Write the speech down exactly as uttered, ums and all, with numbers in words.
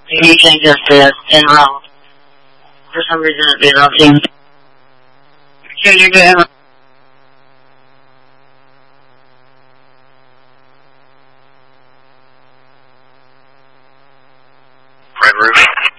You can just uh, spin around. For some reason it did nothing. Okay, you're good. Red roof.